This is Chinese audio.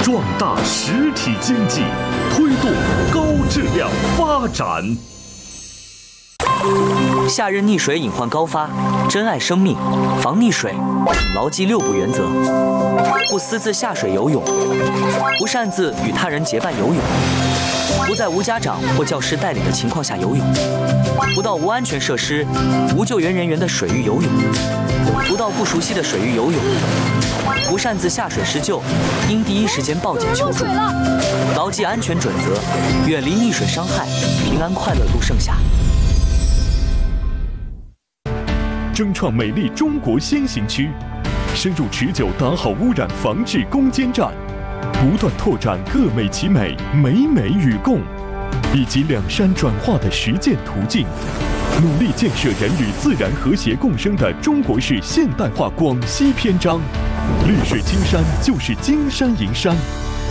壮大实体经济，推动高质量发展。 夏日溺水隐患高发，珍爱生命，防溺水，请牢记6不原则：不私自下水游泳，不擅自与他人结伴游泳，不在无家长或教师带领的情况下游泳，不到无安全设施、无救援人员的水域游泳，不到不熟悉的水域游泳，不擅自下水施救，应第一时间报警求助。牢记安全准则，远离溺水伤害，平安快乐度盛夏。 争创美丽中国先行区，深入持久打好污染防治攻坚战，不断拓展各美其美、美美与共，以及两山转化的实践途径，努力建设人与自然和谐共生的中国式现代化广西篇章。绿水青山就是金山银山，